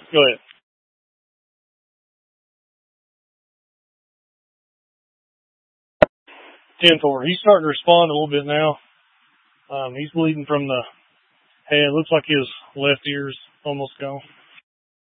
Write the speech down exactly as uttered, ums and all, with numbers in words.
Go ahead. ten four. He's starting to respond a little bit now. Um, he's bleeding from the head. Looks like his left ear's almost gone.